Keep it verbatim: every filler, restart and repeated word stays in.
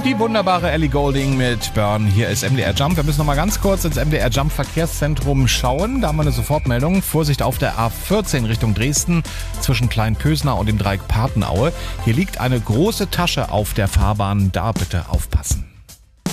Die wunderbare Ellie Goulding mit Burn. Hier ist M D R Jump. Wir müssen noch mal ganz kurz ins M D R Jump Verkehrszentrum schauen. Da haben wir eine Sofortmeldung. Vorsicht auf der A vierzehn Richtung Dresden zwischen Kleinpösner und dem Dreieck Partenaue. Hier liegt eine große Tasche auf der Fahrbahn. Da bitte aufpassen.